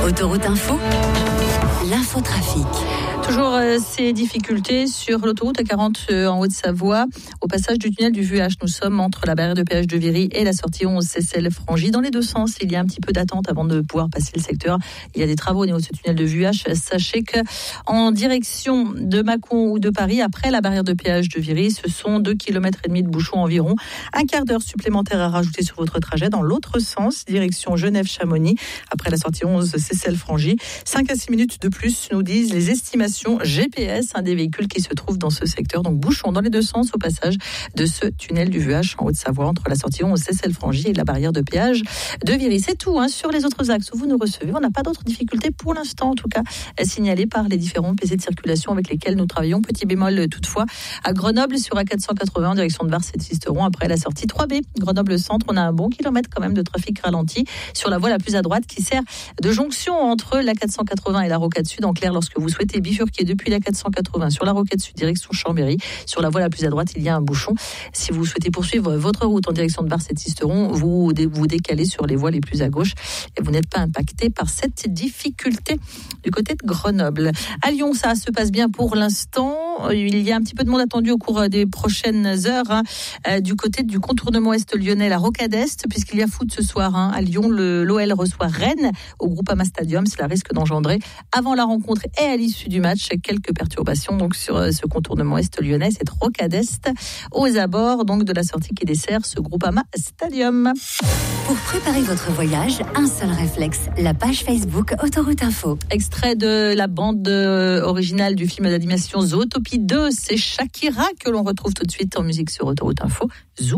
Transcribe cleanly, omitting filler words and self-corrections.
Autoroute Info, l'infotrafic. Toujours ces difficultés sur l'autoroute A40 en Haute-Savoie, au passage du tunnel du Vuache. Nous sommes entre la barrière de péage de Viry et la sortie 11 Seyssel-Frangy. Dans les deux sens, il y a un petit peu d'attente avant de pouvoir passer le secteur. Il y a des travaux au niveau de ce tunnel de Vuache. Sachez qu'en direction de Mâcon ou de Paris, après la barrière de péage de Viry, ce sont 2,5 km de bouchons environ. Un quart d'heure supplémentaire à rajouter sur votre trajet dans l'autre sens, direction Genève-Chamonix, après la sortie 11 Seyssel-Frangy. 5 à 6 minutes de plus, nous disent les estimations GPS, des véhicules qui se trouvent dans ce secteur. Donc bouchons dans les deux sens au passage de ce tunnel du Vuache en Haute-Savoie entre la sortie 11 Seyssel-Frangy et la barrière de péage de Viry. C'est tout sur les autres axes où vous nous recevez. On n'a pas d'autres difficultés pour l'instant, en tout cas signalées par les différents PC de circulation avec lesquels nous travaillons. Petit bémol toutefois à Grenoble sur A480 en direction de Vars et de Sisteron après la sortie 3B. Grenoble Centre, on a un bon kilomètre quand même de trafic ralenti sur la voie la plus à droite qui sert de jonction entre la 480 et la Rocade Sud. En clair, lorsque vous souhaitez bifurquer depuis la 480 sur la Rocade Sud direction Chambéry, sur la voie la plus à droite, il y a un bouchon. Si vous souhaitez poursuivre votre route en direction de Vars et de Sisteron, vous décalez sur les voies les plus à gauche et vous n'êtes pas impacté par cette difficulté du côté de Grenoble. À Lyon, ça se passe bien pour l'instant. Il y a un petit peu de monde attendu au cours des prochaines heures du côté du contournement est lyonnais, la Rocade Est, puisqu'il y a foot ce soir à Lyon. L'OL reçoit Rennes au Groupama Stadium. Cela risque d'engendrer avant la rencontre et à l'issue du match quelques perturbations donc sur ce contournement est lyonnais, cette Rocade Est aux abords donc de la sortie qui dessert ce Groupama Stadium. Pour préparer votre voyage, un seul réflexe, la page Facebook Autoroute Info. Extrait de la bande originale du film d'animation Zootopie 2, c'est Shakira que l'on retrouve tout de suite en musique sur Autoroute Info.